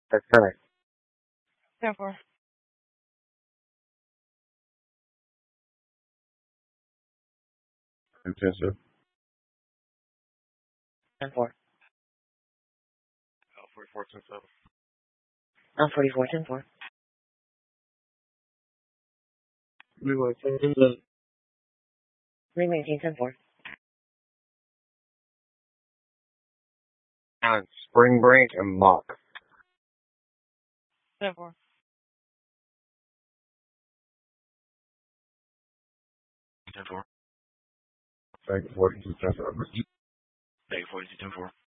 That's correct. 10-4. Intensive. 10-4. 44, 10-7. 44, 10-4. We were 10-7. Green 19, 10-4. And spring break and mock. 10-4. 10-4. Thank you, 42, 10-7. Thank you, 42, 10-4.